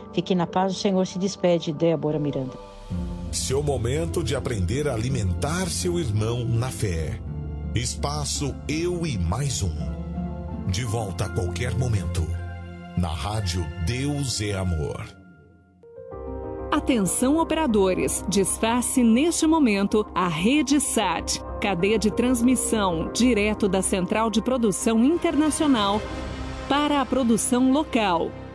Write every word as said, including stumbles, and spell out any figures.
Fique na paz, o Senhor se despede, Débora Miranda. Seu momento de aprender a alimentar seu irmão na fé. Espaço Eu e Mais Um. De volta a qualquer momento. Na rádio Deus é Amor. Atenção operadores, desface neste momento a Rede Sat, cadeia de transmissão direto da Central de Produção Internacional para a produção local.